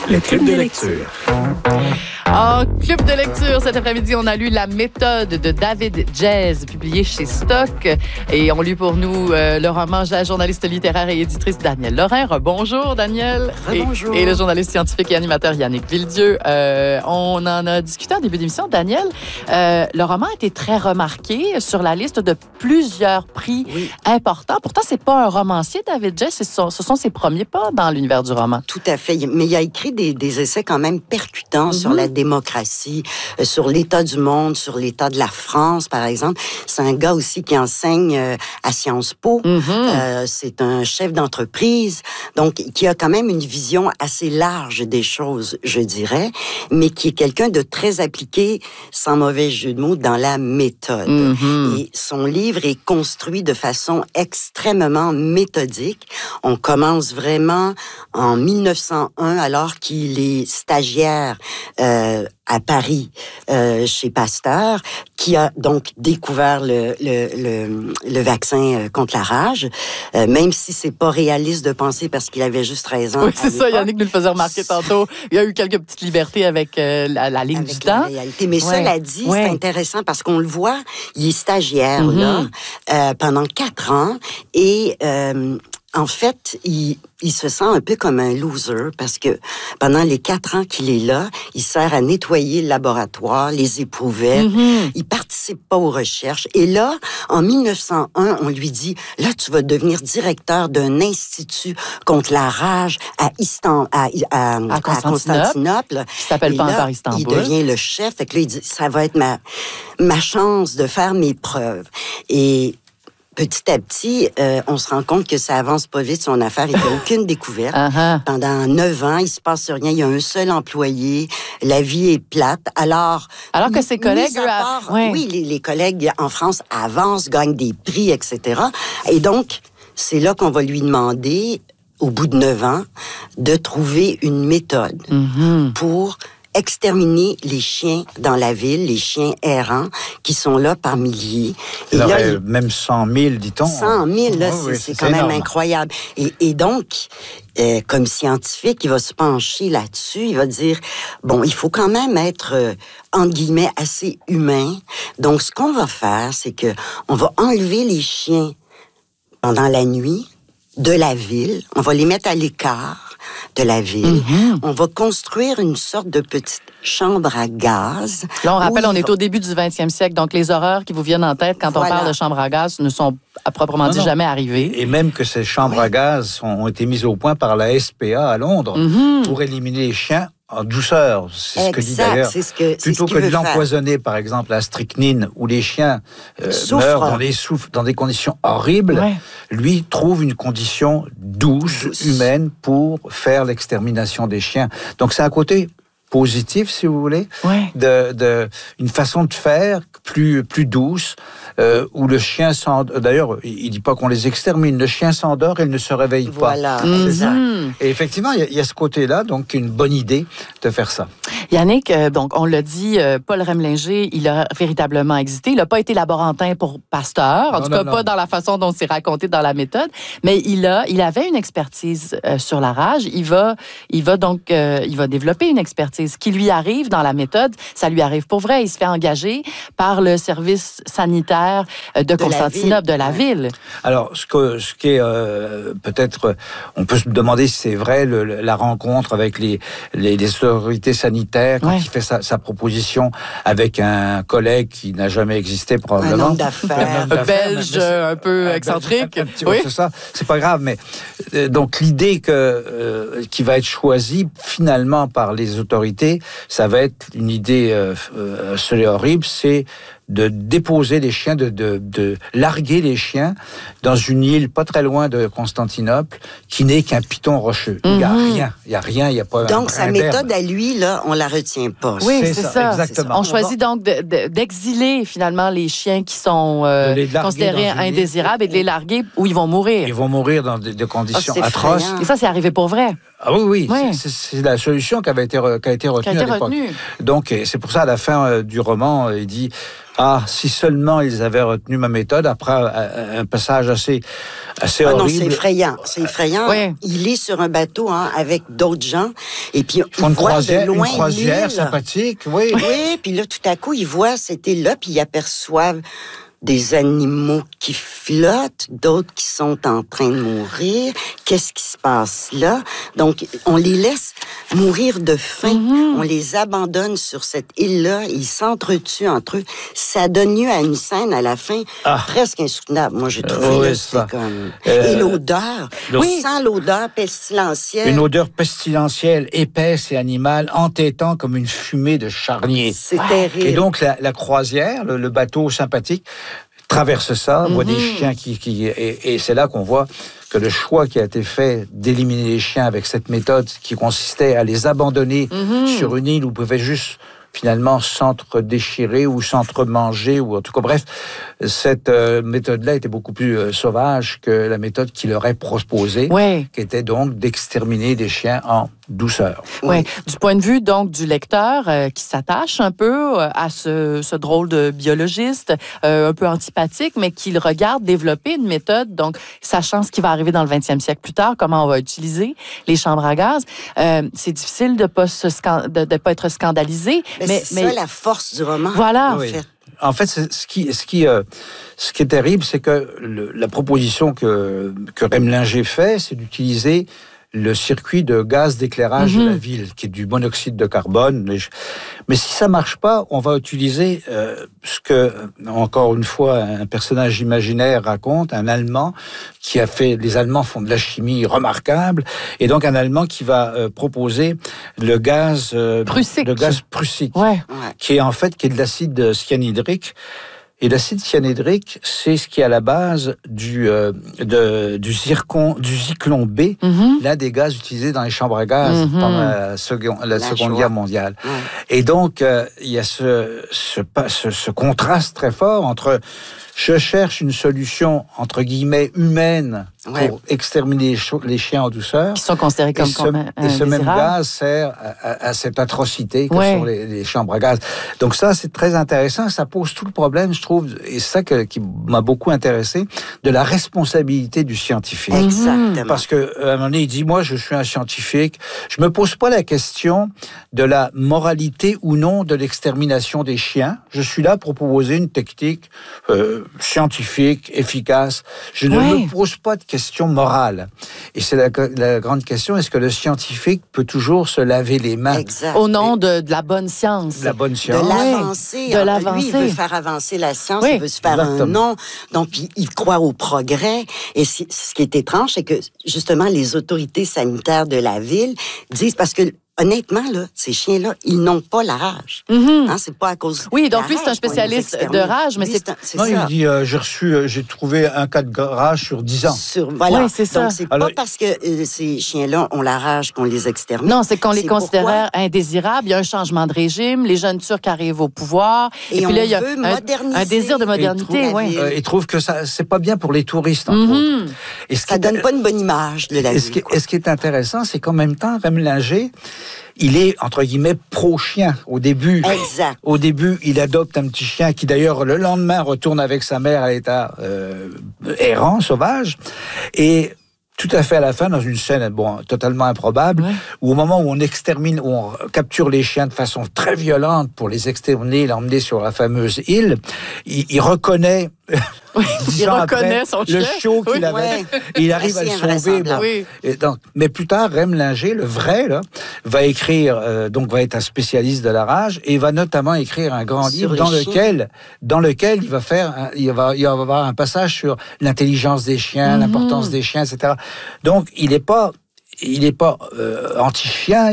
Le club de lecture. En club de lecture, cet après-midi, on a lu La méthode de David Jazz, publié chez Stock. Et on lit pour nous le roman de la journaliste littéraire et éditrice Danielle Lorrain. Bonjour, Danielle. Bonjour. Et le journaliste scientifique et animateur Yannick Villedieu. On en a discuté en début d'émission. Danielle, le roman a été très remarqué sur la liste de plusieurs prix importants. Pourtant, c'est pas un romancier, David Jazz. Ce sont ses premiers pas dans l'univers du roman. Tout à fait. Mais il a écrit des essais quand même percutants sur la démocratie, sur l'état du monde, sur l'état de la France, par exemple. C'est un gars aussi qui enseigne à Sciences Po. C'est un chef d'entreprise, donc qui a quand même une vision assez large des choses, je dirais, mais qui est quelqu'un de très appliqué, sans mauvais jeu de mots, dans la méthode. Et son livre est construit de façon extrêmement méthodique. On commence vraiment en 1901, alors qu'il est stagiaire à Paris, chez Pasteur, qui a donc découvert le vaccin contre la rage, même si c'est pas réaliste de penser parce qu'il avait juste 13 ans. Oui, c'est ça, Yannick nous le faisait remarquer tantôt. Il y a eu quelques petites libertés avec la ligne du temps. Réalité. Mais cela dit, c'est intéressant parce qu'on le voit, il est stagiaire là, pendant 4 ans et en fait, il se sent un peu comme un loser parce que pendant les 4 ans qu'il est là, il sert à nettoyer le laboratoire, les éprouvettes. Il participe pas aux recherches. Et là, en 1901, on lui dit, là, tu vas devenir directeur d'un institut contre la rage à Constantinople. Qui s'appelle pas encore Istanbul. Il devient le chef. Fait que là, il dit, ça va être ma chance de faire mes preuves. Et petit à petit, on se rend compte que ça avance pas vite, son affaire. Il n'y a aucune découverte. Pendant 9 ans, il se passe rien. Il y a un seul employé. La vie est plate. Alors que ses collègues... Oui, les collègues en France avancent, gagnent des prix, etc. Et donc, c'est là qu'on va lui demander, au bout de 9 ans, de trouver une méthode pour exterminer les chiens dans la ville, les chiens errants qui sont là par milliers. Et là, même 100 000, dit-on. 100 000, là, c'est quand même incroyable. Et donc, comme scientifique, il va se pencher là-dessus. Il va dire, bon, il faut quand même être, entre guillemets, assez humain. Donc, ce qu'on va faire, c'est que on va enlever les chiens pendant la nuit de la ville. On va les mettre à l'écart de la ville. On va construire une sorte de petite chambre à gaz. Là, on rappelle, on est au début du 20e siècle, donc les horreurs qui vous viennent en tête quand on parle de chambre à gaz ne sont à proprement dit jamais arrivées. Et même que ces chambres à gaz ont été mises au point par la SPA à Londres pour éliminer les chiens en douceur. C'est ce que dit d'ailleurs. Plutôt que de l'empoisonner, par exemple, à strychnine, où les chiens meurent dans des conditions horribles, lui trouve une condition douce, humaine, pour faire l'extermination des chiens. Donc c'est un côté positif, si vous voulez, une façon de faire plus douce, où le chien s'endort. D'ailleurs, il dit pas qu'on les extermine. Le chien s'endort et il ne se réveille pas. Voilà, exact. Et effectivement, il y a ce côté-là, donc une bonne idée de faire ça. Yannick, donc on l'a dit, Paul Remlinger, il a véritablement existé. Il n'a pas été laborantin pour Pasteur, en tout cas pas dans la façon dont c'est raconté dans la méthode, mais il avait une expertise sur la rage. Il va développer une expertise. Ce qui lui arrive dans la méthode, ça lui arrive pour vrai. Il se fait engager par le service sanitaire de Constantinople, de la ville. Alors, ce qui est peut-être, on peut se demander si c'est vrai, la rencontre avec les autorités sanitaires, quand il fait sa proposition avec un collègue qui n'a jamais existé probablement. Un homme d'affaires. Belge, un peu excentrique. C'est ça, c'est pas grave, mais donc l'idée qui va être choisie finalement par les autorités, ça va être une idée assez horrible, c'est de déposer les chiens, de larguer les chiens dans une île pas très loin de Constantinople, qui n'est qu'un piton rocheux. Il n'y a rien, il n'y a pas. Donc sa méthode à lui, là, on la retient pas. Oui, c'est ça. Exactement. On choisit donc d'exiler finalement les chiens qui sont considérés indésirables et de les larguer où ils vont mourir. Ils vont mourir dans des conditions atroces. Et ça, c'est arrivé pour vrai. Ah oui. C'est la solution qui a été retenue à l'époque. Donc c'est pour ça, à la fin du roman, il dit... Ah, si seulement ils avaient retenu ma méthode après un passage assez horrible. Non, c'est effrayant. C'est effrayant. Oui. Il est sur un bateau avec d'autres gens. Et puis, il voit de loin une croisière sympathique, oui. Oui, puis là, tout à coup, il voit cette île-là, puis il aperçoit des animaux qui flottent, d'autres qui sont en train de mourir. Qu'est-ce qui se passe là? Donc, on les laisse mourir de faim. Mm-hmm. On les abandonne sur cette île-là. Ils s'entretuent entre eux. Ça donne lieu à une scène à la fin presque insoutenable. Moi, j'ai trouvé c'était comme... Et l'odeur. Oui. Sans l'odeur pestilentielle. Une odeur pestilentielle, épaisse et animale, entêtant comme une fumée de charnier. C'est terrible. Et donc, la croisière, le bateau sympathique, traverse ça, voit des chiens et c'est là qu'on voit que le choix qui a été fait d'éliminer les chiens avec cette méthode qui consistait à les abandonner sur une île où ils pouvaient juste finalement s'entre-déchirer ou s'entre-manger, ou en tout cas, bref, cette méthode-là était beaucoup plus sauvage que la méthode qui leur est proposée, qui était donc d'exterminer des chiens en douceur. Oui. Du point de vue donc du lecteur qui s'attache un peu à ce drôle de biologiste, un peu antipathique, mais qui le regarde développer une méthode, donc sachant ce qui va arriver dans le 20e siècle plus tard, comment on va utiliser les chambres à gaz, c'est difficile de ne pas être scandalisé. Mais c'est ça la force du roman. Voilà. En fait, ce qui est terrible, c'est que la proposition que Remlinger fait, c'est d'utiliser le circuit de gaz d'éclairage de la ville, qui est du monoxyde de carbone. Mais si ça marche pas, on va utiliser ce que, encore une fois, un personnage imaginaire raconte, un Allemand qui a fait... Les Allemands font de la chimie remarquable, et donc un Allemand qui va proposer le gaz prussique, qui est de l'acide cyanhydrique. Et l'acide cyanhydrique, c'est ce qui est à la base du zyklon B, l'un des gaz utilisés dans les chambres à gaz pendant la Seconde Guerre mondiale. Et donc, il y a ce contraste très fort entre je cherche une solution, entre guillemets, humaine pour exterminer les chiens en douceur. Qui sont considérés comme et ce même gaz sert à cette atrocité que sont les chambres à gaz. Donc ça, c'est très intéressant. Ça pose tout le problème, je trouve, et c'est ça qui m'a beaucoup intéressé, de la responsabilité du scientifique. Exactement. Parce qu'à un moment donné, il dit, moi, je suis un scientifique. Je me pose pas la question de la moralité ou non de l'extermination des chiens. Je suis là pour proposer une technique scientifique, efficace. Je ne me pose pas de questions morales. Et c'est la grande question, est-ce que le scientifique peut toujours se laver les mains? Au nom de la bonne science. De la bonne science. De l'avancée. Lui, il veut faire avancer la science, il veut se faire un nom. Donc, il croit au progrès. Et ce qui est étrange, c'est que, justement, les autorités sanitaires de la ville disent, parce que honnêtement, là, ces chiens-là, ils n'ont pas la rage. C'est pas à cause de donc lui, c'est un spécialiste de rage, mais c'est non, ça. Il dit, j'ai trouvé un cas de rage sur 10 ans. Voilà, c'est ça. Donc, c'est pas parce que ces chiens-là ont la rage qu'on les extermine. Non, c'est qu'on les considère indésirables. Il y a un changement de régime, les jeunes Turcs arrivent au pouvoir. Et puis là, il y a un désir de modernité. Ils trouvent que ça, c'est pas bien pour les touristes, entre autres. Et ça donne pas une bonne image de la ville. Et ce qui est intéressant, c'est qu'en même temps, Remlinger, il est, entre guillemets, pro-chien au début. Exact. Au début, il adopte un petit chien qui, d'ailleurs, le lendemain, retourne avec sa mère à l'état errant, sauvage. Et tout à fait à la fin, dans une scène totalement improbable, où au moment où on capture les chiens de façon très violente pour les exterminer, l'emmener sur la fameuse île, il reconnaît... il reconnaît son chien. Le chiot qu'il avait. Il arrive à le sauver. Et donc, mais plus tard, Remlinger, le vrai, là, va écrire, va être un spécialiste de la rage, et il va notamment écrire un grand livre dans lequel il va y avoir un passage sur l'intelligence des chiens, l'importance des chiens, etc. Donc, il n'est pas anti-chien,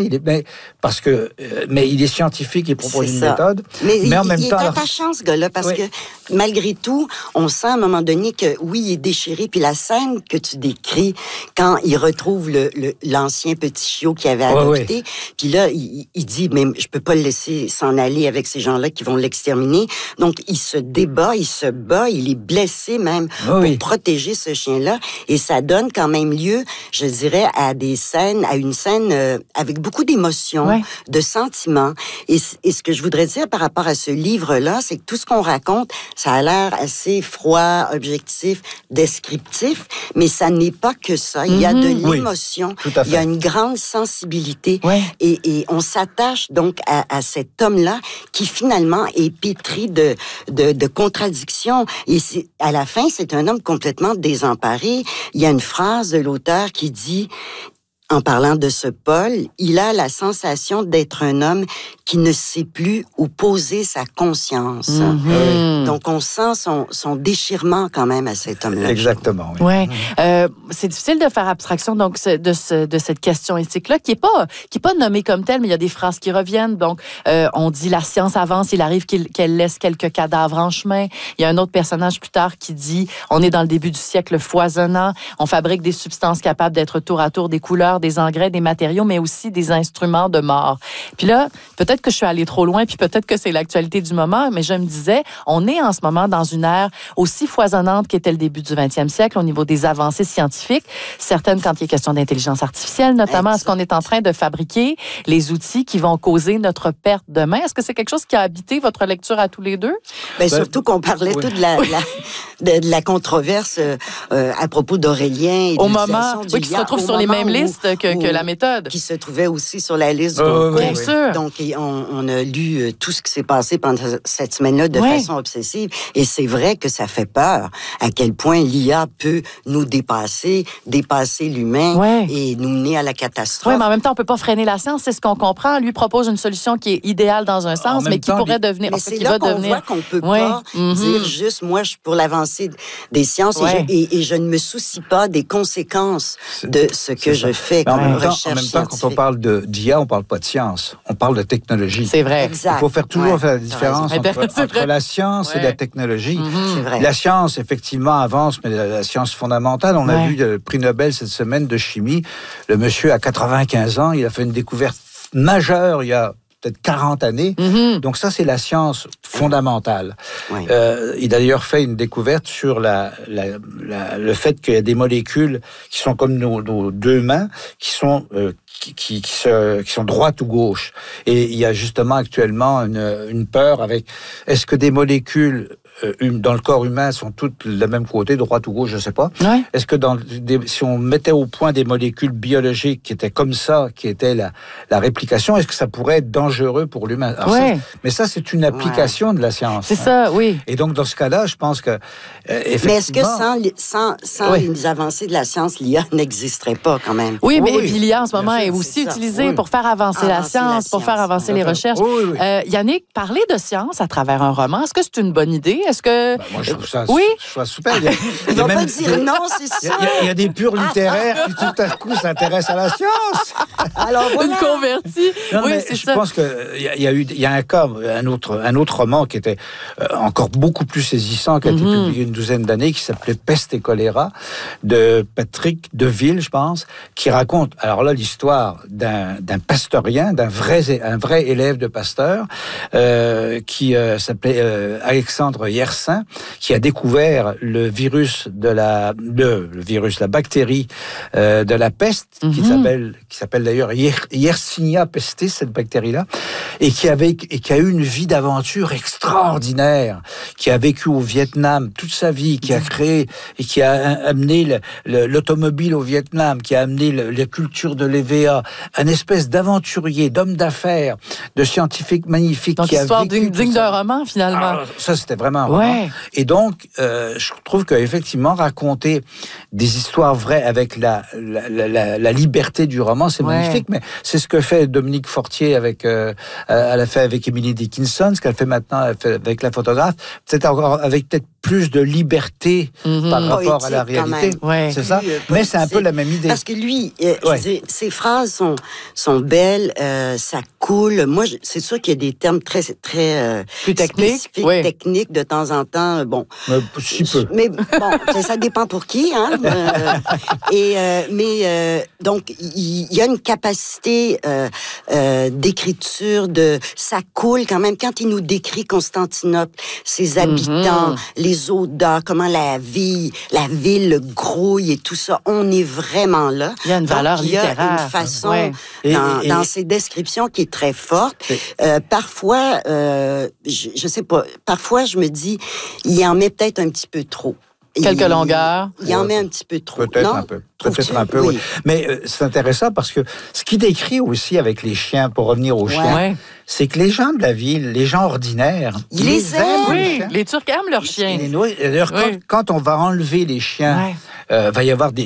mais il est scientifique et propose une méthode. Mais en même temps, il est attachant, ce gars-là, parce que malgré tout, on sent à un moment donné que, oui, il est déchiré. Puis la scène que tu décris, quand il retrouve l'ancien petit chiot qu'il avait adopté, puis là, il dit, mais je peux pas le laisser s'en aller avec ces gens-là qui vont l'exterminer. Donc, il se débat, il se bat, il est blessé même pour protéger ce chien-là. Et ça donne quand même lieu, je dirais, à des scènes, à une scène avec beaucoup d'émotions, de sentiments. Et ce que je voudrais dire par rapport à ce livre-là, c'est que tout ce qu'on raconte, ça a l'air assez froid, objectif, descriptif, mais ça n'est pas que ça. Il y a de l'émotion, il y a une grande sensibilité, et on s'attache donc à cet homme-là qui finalement est pétri de contradictions. Et à la fin, c'est un homme complètement désemparé. Il y a une phrase de l'auteur qui dit, en parlant de ce Paul, il a la sensation d'être un homme qui ne sait plus où poser sa conscience. Donc, on sent son déchirement quand même à cet homme-là. Exactement, oui. Ouais. C'est difficile de faire abstraction donc de cette question éthique-là, qui est pas nommée comme telle, mais il y a des phrases qui reviennent. Donc, on dit la science avance, il arrive qu'elle laisse quelques cadavres en chemin. Il y a un autre personnage plus tard qui dit, on est dans le début du siècle foisonnant, on fabrique des substances capables d'être tour à tour des couleurs, des engrais, des matériaux, mais aussi des instruments de mort. Puis là, peut-être que je suis allée trop loin, puis peut-être que c'est l'actualité du moment, mais je me disais, on est en ce moment dans une ère aussi foisonnante qu'était le début du 20e siècle au niveau des avancées scientifiques, certaines quand il est question d'intelligence artificielle, notamment. Est-ce qu'on est en train de fabriquer les outils qui vont causer notre perte demain? Est-ce que c'est quelque chose qui a habité votre lecture à tous les deux? Bien, surtout qu'on parlait tout de la controverse à propos d'Aurélien. Et au moment, qui se retrouve sur les mêmes listes que la méthode. Qui se trouvait aussi sur la liste du concours. Bien sûr. Donc, on a lu tout ce qui s'est passé pendant cette semaine-là de façon obsessive. Et c'est vrai que ça fait peur à quel point l'IA peut nous dépasser l'humain et nous mener à la catastrophe. Oui, mais en même temps, on ne peut pas freiner la science. C'est ce qu'on comprend. Lui propose une solution qui est idéale dans un sens, mais qui pourrait devenir... Mais c'est là qu'on voit qu'on ne peut pas dire juste, moi, je suis pour l'avancée des sciences et je ne me soucie pas des conséquences de ce que je fais comme recherche scientifique. En même temps, quand on parle d'IA, on ne parle pas de science. On parle de technologie. C'est vrai. Exact. Il faut toujours faire la différence entre la science et la technologie. C'est vrai. La science, effectivement, avance, mais la science fondamentale, on a vu le prix Nobel cette semaine de chimie. Le monsieur a 95 ans, il a fait une découverte majeure il y a peut-être 40 années. Donc ça, c'est la science fondamentale. Il a d'ailleurs fait une découverte sur le fait qu'il y a des molécules qui sont comme nos deux mains, qui sont droite ou gauche. Et il y a justement actuellement une peur avec, est-ce que des molécules dans le corps humain sont toutes de la même côté, droite ou gauche, je ne sais pas. Est-ce que si on mettait au point des molécules biologiques qui étaient comme ça, qui étaient la réplication, est-ce que ça pourrait être dangereux pour l'humain? Mais ça, c'est une application de la science. C'est ça, oui. Et donc, dans ce cas-là, je pense que effectivement... Mais est-ce que sans les avancées de la science, l'IA n'existerait pas quand même? Oui, mais l'IA, en ce moment, est aussi utilisée pour faire avancer la science, pour faire avancer les recherches. Yannick, parler de science à travers un roman, est-ce que c'est une bonne idée? Est-ce que... moi, je trouve ça super. Il ne va pas dire non, c'est ça. Il y a des purs littéraires qui, tout à coup, s'intéressent à la science. Alors, voilà. Une convertie. C'est ça. Je pense qu'il y a un cas, un autre roman qui était encore beaucoup plus saisissant, qui a été publié une douzaine d'années, qui s'appelait Peste et choléra, de Patrick Deville, je pense, qui raconte, alors là, l'histoire d'un pasteurien, un vrai élève de Pasteur, qui s'appelait Alexandre Yersin, qui a découvert la bactérie de la peste, qui s'appelle d'ailleurs Yersinia pestis, cette bactérie-là, et qui a eu une vie d'aventure extraordinaire, qui a vécu au Vietnam toute sa vie, qui a créé et qui a amené l'automobile au Vietnam, qui a amené la culture de l'EVA, un espèce d'aventurier, d'homme d'affaires, de scientifique magnifique. Donc, qui histoire a vécu digne d'un roman, finalement. Alors, ça, c'était vraiment un roman. Et donc, je trouve qu'effectivement, raconter des histoires vraies avec la liberté du roman, c'est magnifique, mais c'est ce que fait Dominique Fortier elle a fait avec Emily Dickinson, ce qu'elle fait maintenant avec la photographe, peut-être encore avec peut-être plus de liberté par rapport à la réalité. C'est ça? Mais c'est un peu la même idée. Parce que lui, ses phrases sont belles, ça coule. Moi, c'est sûr qu'il y a des termes très plus techniques, techniques de temps temps en temps, bon. Si peu. Mais bon, ça dépend pour qui, hein. Donc, il y a une capacité d'écriture, ça coule quand même. Quand il nous décrit Constantinople, ses habitants, les odeurs, comment la ville grouille et tout ça, on est vraiment là. Il y a une valeur littéraire. Il y a une façon dans ses descriptions qui est très forte. Parfois, je sais pas, parfois je me dis, il en met peut-être un petit peu trop. Quelques longueurs. Il en met un petit peu trop. Peut-être un peu. Peut-être un peu, oui. Mais c'est intéressant parce que ce qu'il décrit aussi avec les chiens, pour revenir aux chiens, c'est que les gens de la ville, les gens ordinaires, ils les aiment. Oui, les Turcs aiment leurs chiens. D'ailleurs, quand on va enlever les chiens, va y avoir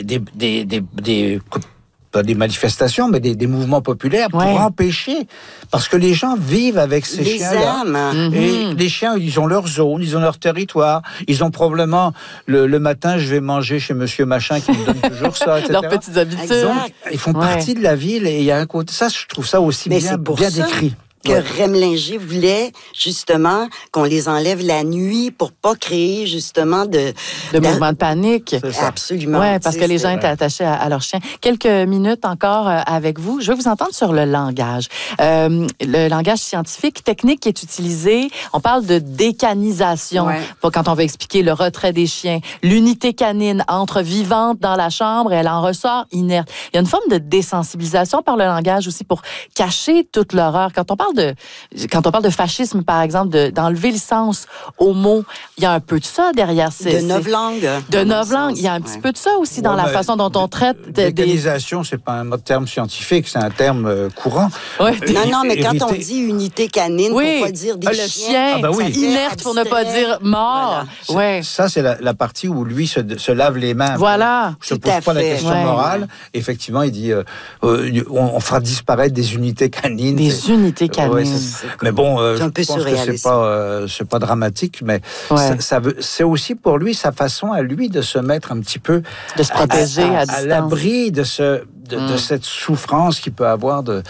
pas des manifestations, mais des mouvements populaires pour empêcher. Parce que les gens vivent avec ces chiens-là. Et les chiens, ils ont leur zone, ils ont leur territoire. Ils ont probablement, le matin, je vais manger chez monsieur machin qui me donne toujours ça, etc. Leurs petites habitudes. Exact. Ils font partie de la ville et il y a un côté... Ça, je trouve ça aussi bien décrit. Que Remlinger voulait, justement, qu'on les enlève la nuit pour pas créer, justement, de mouvements de panique. Absolument. Oui, parce que les gens étaient attachés à leurs chiens. Quelques minutes encore avec vous. Je veux vous entendre sur le langage. Le langage scientifique, technique qui est utilisé, on parle de décanisation. Quand on veut expliquer le retrait des chiens. L'unité canine entre vivante dans la chambre et elle en ressort inerte. Il y a une forme de désensibilisation par le langage aussi pour cacher toute l'horreur. Quand on parle de fascisme, par exemple, d'enlever le sens aux mots, il y a un peu de ça derrière. De novlangue. De novlangue. Il y a un petit peu de ça aussi dans la façon dont on traite... Décanisation, c'est pas un terme scientifique, c'est un terme courant. Non, mais quand on dit unité canine, pour pas dire des chiens... Le chien, inerte pour ne pas dire mort. Voilà. Ça, c'est la partie où lui se lave les mains. Voilà. Je ne pose pas la question morale. Effectivement, il dit on fera disparaître des unités canines. Des unités canines. Mais bon, je pense que c'est pas dramatique, mais c'est aussi pour lui sa façon à lui de se mettre un petit peu de se protéger à l'abri de cette souffrance qu'il peut avoir de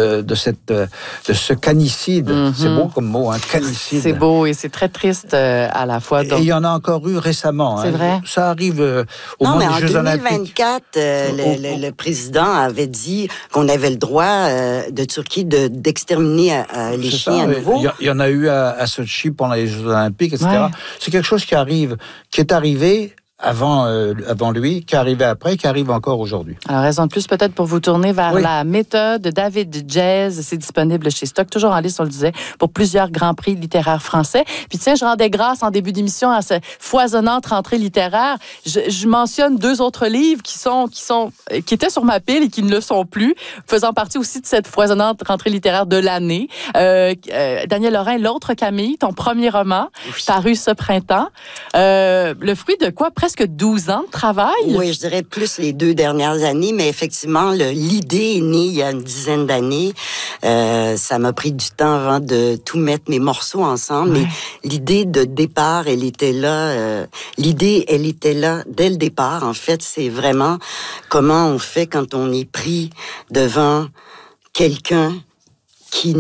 ce canicide. C'est beau comme mot, hein, canicide. C'est beau et c'est très triste à la fois. Et il y en a encore eu récemment. C'est vrai. Ça arrive au moment des Jeux Olympiques. En 2024, le président avait dit qu'on avait le droit de Turquie d'exterminer les chiens à nouveau. Il y en a eu à Sochi pendant les Jeux Olympiques, etc. C'est quelque chose qui est arrivé avant lui, qui est arrivé après, qui arrive encore aujourd'hui. Alors, raison de plus peut-être pour vous tourner vers la méthode de David Jazz. C'est disponible chez Stock, toujours en liste, on le disait, pour plusieurs grands prix littéraires français. Puis tiens, je rendais grâce en début d'émission à cette foisonnante rentrée littéraire. Je mentionne 2 autres livres qui étaient sur ma pile et qui ne le sont plus, faisant partie aussi de cette foisonnante rentrée littéraire de l'année. Daniel Lorrain, L'autre Camille, ton premier roman, paru ce printemps. Le fruit de quoi? Presque 12 ans de travail? Oui, je dirais plus les 2 dernières années, mais effectivement, l'idée est née il y a une dizaine d'années. Ça m'a pris du temps avant de tout mettre mes morceaux ensemble, mais l'idée de départ, elle était là. L'idée, elle était là dès le départ. En fait, c'est vraiment comment on fait quand on est pris devant quelqu'un qui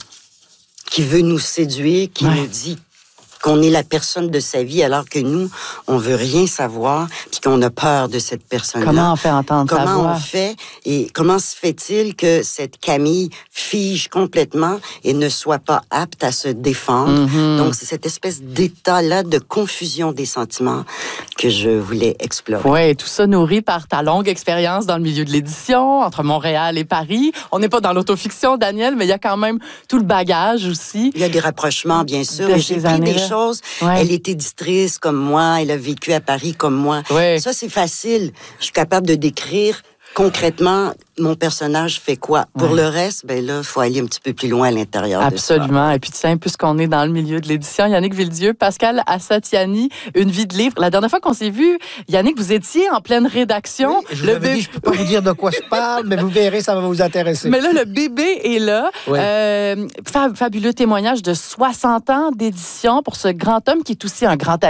veut nous séduire, qui nous dit qu'on est la personne de sa vie, alors que nous, on veut rien savoir, puis qu'on a peur de cette personne-là. Comment on fait entendre sa voix? Comment on fait, et comment se fait-il que cette Camille fige complètement et ne soit pas apte à se défendre? Donc, c'est cette espèce d'état-là de confusion des sentiments que je voulais explorer. Oui, tout ça nourri par ta longue expérience dans le milieu de l'édition, entre Montréal et Paris. On n'est pas dans l'autofiction, Daniel, mais il y a quand même tout le bagage aussi. Il y a des rapprochements, bien sûr. J'ai pris des choses. Elle est éditrice comme moi, elle a vécu à Paris comme moi. Ça, c'est facile. Je suis capable de décrire concrètement, mon personnage fait quoi? Pour le reste, ben là, il faut aller un petit peu plus loin à l'intérieur. Absolument. Et puis, tiens, puisqu'on est dans le milieu de l'édition, Yannick Villedieu, Pascal Assatiani, Une vie de livre. La dernière fois qu'on s'est vu, Yannick, vous étiez en pleine rédaction. Oui, je vous avais dit, je ne peux pas vous dire de quoi je parle, mais vous verrez, ça va vous intéresser. Mais là, le bébé est là. Fabuleux témoignage de 60 ans d'édition pour ce grand homme qui est aussi un grand